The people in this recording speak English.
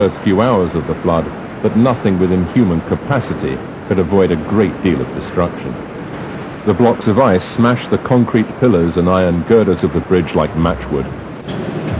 first few hours of the flood, but nothing within human capacity could avoid a great deal of destruction. The blocks of ice smashed the concrete pillars and iron girders of the bridge like matchwood,